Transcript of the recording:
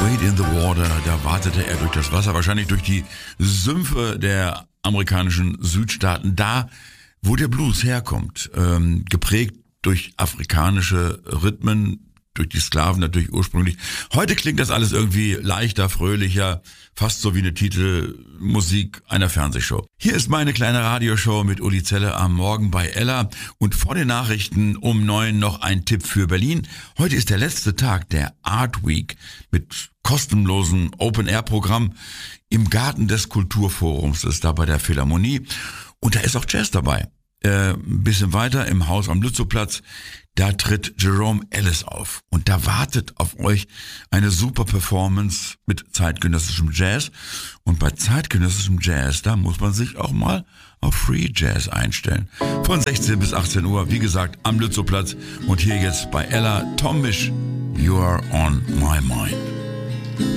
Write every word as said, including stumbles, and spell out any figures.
Wade in the Water, da wartete er durch das Wasser, wahrscheinlich durch die Sümpfe der amerikanischen Südstaaten, da wo der Blues herkommt, ähm, geprägt durch afrikanische Rhythmen, durch die Sklaven natürlich ursprünglich. Heute klingt das alles irgendwie leichter, fröhlicher, fast so wie eine Titelmusik einer Fernsehshow. Hier ist meine kleine Radioshow mit Uli Zelle am Morgen bei Ella und vor den Nachrichten um neun noch ein Tipp für Berlin. Heute ist der letzte Tag der Art Week mit kostenlosem Open-Air-Programm im Garten des Kulturforums, das ist da bei der Philharmonie. Und da ist auch Jazz dabei. Äh, ein bisschen weiter im Haus am Lützowplatz, da tritt Jerome Ellis auf. Und da wartet auf euch eine super Performance mit zeitgenössischem Jazz. Und bei zeitgenössischem Jazz, da muss man sich auch mal auf Free Jazz einstellen. Von sechzehn bis achtzehn Uhr, wie gesagt, am Lützowplatz. Und hier jetzt bei Ella, Tom Misch, You Are On My